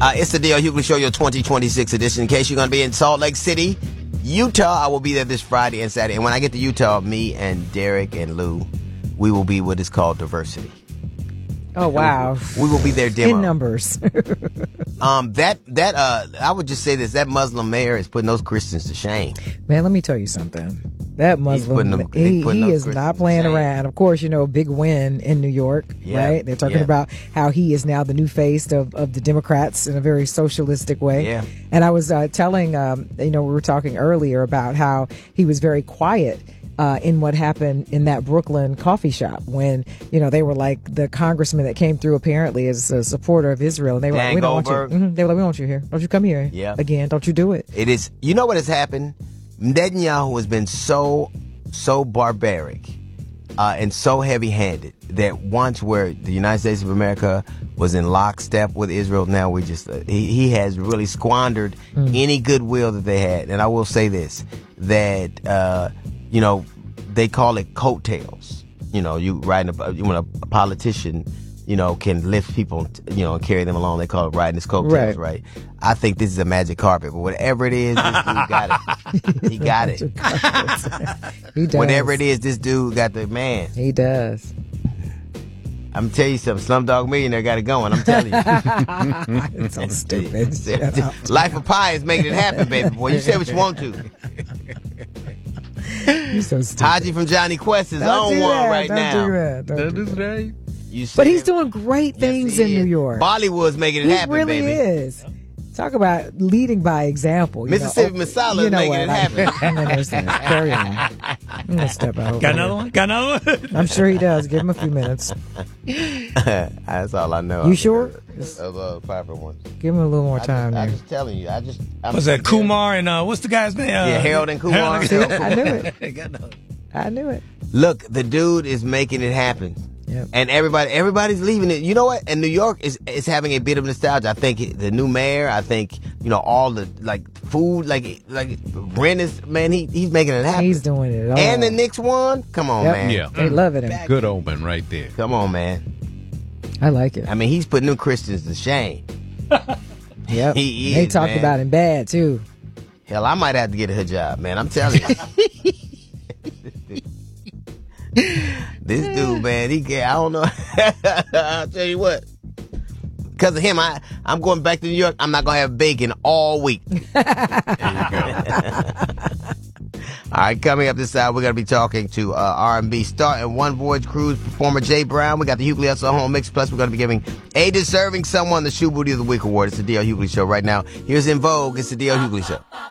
It's the D.L. Hughley Show, your 2026 edition. In case you're going to be in Salt Lake City, Utah, I will be there this Friday and Saturday. And when I get to Utah, me and Derek and Lou, we will be what is called diversity. Oh, wow. We will be there demo. In numbers. I would just say this, that Muslim mayor is putting those Christians to shame. Man, let me tell you something. That Muslim, he is not playing around. Of course, big win in New York, right? They're talking about how he is now the new face of the Democrats in a very socialistic way. Yeah. And I was telling, we were talking earlier about how he was very quiet in what happened in that Brooklyn coffee shop when, they were like the congressman that came through apparently as a supporter of Israel. And they were like, we don't want you. Mm-hmm. They were like, we don't want you here. Don't you come here again. Don't you do it. It is. You know what has happened? Netanyahu has been so barbaric and so heavy-handed that once where the United States of America was in lockstep with Israel, now we just he has really squandered any goodwill that they had. And I will say this, that they call it coattails. You riding when a politician can lift people, and carry them along. They call it riding his coattails, right? I think this is a magic carpet, but whatever it is, this dude got it. He got it. He does. Whatever it is, this dude got the man. He does. I'm telling you something. Slumdog Millionaire got it going. I'm telling you. It's so stupid. Life of Pi is making it happen, baby boy. You say what you want to. You're so stupid. Haji from Johnny Quest is on one right now. Don't do that. But he's doing great things in New York. Bollywood's making it happen, baby. He really is. Talk about leading by example. Mississippi Masala is making it happen. Carry on. I'm going to step out. Got another one? Got another one? I'm sure he does. Give him a few minutes. That's all I know. You sure? Five for one. Give him a little more time there. I'm just telling you. Was that Kumar and what's the guy's name? Harold and Kumar. I knew it. I knew it. Look, the dude is making it happen. Yep. And everybody's leaving it. You know what? And New York is having a bit of nostalgia. I think the new mayor, I think, all the food, like rent is, man, he's making it happen. He's doing it all. And the Knicks won? Come on, man. Yeah. They loving him. Good omen right there. Come on, man. I like it. I mean, he's putting them Christians to shame. Yep. He is, they talked man. about him bad, too. Hell, I might have to get a hijab, man. I'm telling you. This dude, man, I don't know. I'll tell you what. Because of him, I'm going back to New York. I'm not going to have bacon all week. There you go. All right, coming up this hour, we're going to be talking to R&B star and One Voyage Cruise performer Jay Brown. We got the Hughley Hustle Home Mix. Plus, we're going to be giving a deserving someone the Shoe Booty of the Week award. It's the D.L. Hughley Show right now. Here's In Vogue. It's the D.L. Hughley Show.